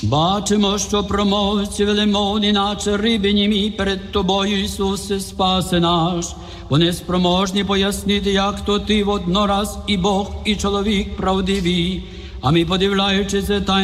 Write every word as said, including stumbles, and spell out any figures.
Бачимо, що промовці велемовні, наче риби німі перед Тобою, Ісусе, спаси наш. Вони спроможні пояснити, як то Ти воднораз і Бог, і чоловік правдивий. А ми, подивляючися, та